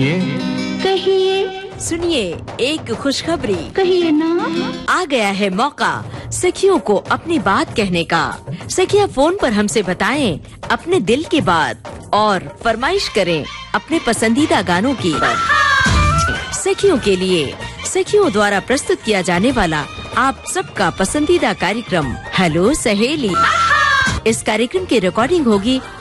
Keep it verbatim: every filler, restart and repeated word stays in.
कहिए, सुनिए एक खुशखबरी। कहिए ना। आ गया है मौका सखियों को अपनी बात कहने का। सखियां फोन पर हमसे बताएं अपने दिल की बात और फरमाइश करें अपने पसंदीदा गानों की। सखियों के लिए सखियों द्वारा प्रस्तुत किया जाने वाला आप सबका पसंदीदा कार्यक्रम हेलो सहेली। इस कार्यक्रम की रिकॉर्डिंग होगी